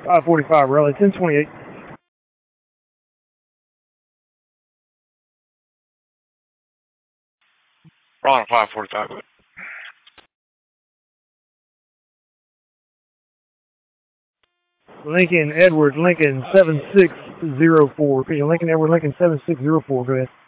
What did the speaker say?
545, rally 1028. Ron 545. Lincoln, Edward, Lincoln 7604. Lincoln, Edward, Lincoln 7604. Go ahead.